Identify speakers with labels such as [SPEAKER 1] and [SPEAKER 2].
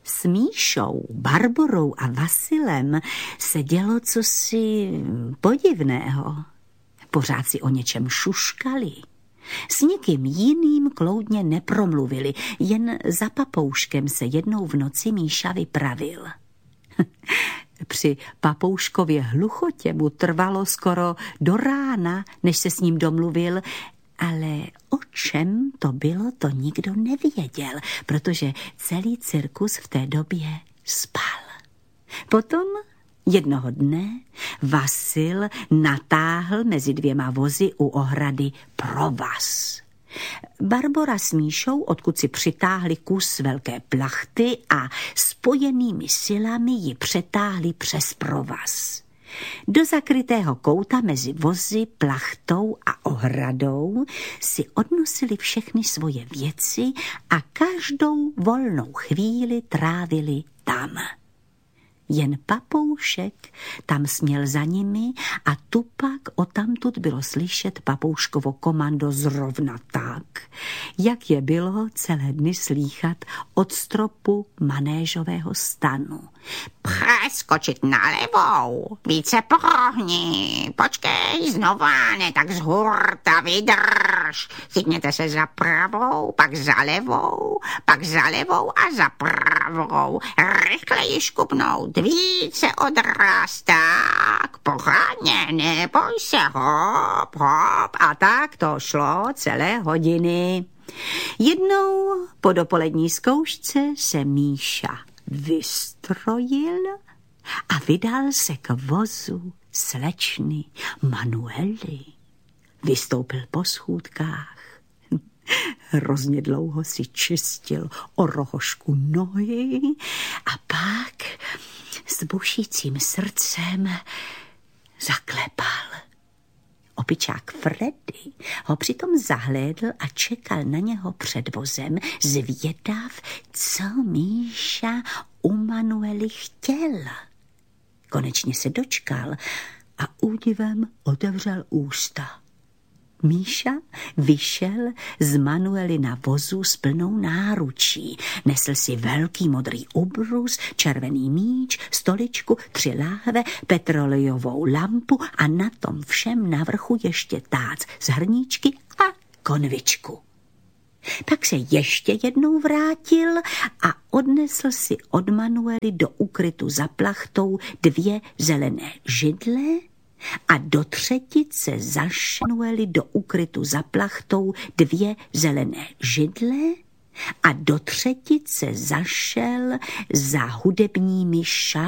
[SPEAKER 1] S Míšou, Barborou a Vasilem se dělo cosi podivného. Pořád si o něčem šuškali. S nikým jiným kloudně nepromluvili, jen za papouškem se jednou v noci Míša vypravil. Při papouškově hluchotě mu trvalo skoro do rána, než se s ním domluvil, ale o čem to bylo, to nikdo nevěděl, protože celý cirkus v té době spal. Potom jednoho dne Vasil natáhl mezi dvěma vozy u ohrady provaz. Barbora s Míšou, odkud si přitáhli kus velké plachty a spojenými silami ji přetáhli přes provaz. Do zakrytého kouta mezi vozy, plachtou a ohradou si odnosili všechny svoje věci a každou volnou chvíli trávili tam. Jen papoušek tam směl za nimi a tupak odtamtud bylo slyšet papouškovo komando zrovna tak, jak je bylo celé dny slýchat od stropu manéžového stanu.
[SPEAKER 2] Přeskočit na levou, více prohni, počkej znova, ne tak z hurta, vydrž. Chytněte se za pravou, pak za levou a za pravou. Rychleji škupnout, více odraz, tak, pořádně, neboj se, hop, hop.
[SPEAKER 1] A tak to šlo celé hodiny. Jednou po dopolední zkoušce se Míša vystrojil a vydal se k vozu slečny Manuely. Vystoupil po schůdkách. Hrozně dlouho si čistil o rohošku nohy a pak s bušícím srdcem zaklepal. Opičák Freddy ho přitom zahlédl a čekal na něho před vozem, zvědav, co Míša u Manuely chtěl. Konečně se dočkal a údivem otevřel ústa. Míša vyšel z Manuely na vozu s plnou náručí. Nesl si velký modrý ubrus, červený míč, stoličku, 3 láhve, petrolejovou lampu a na tom všem navrchu ještě tác z hrníčky a konvičku. Pak se ještě jednou vrátil a odnesl si od Manuely do ukrytu za plachtou 2 zelené židle a do třetice za Manuely do ukrytu za plachtou 2 zelené židle a do třetice zašel za hudebními šaty.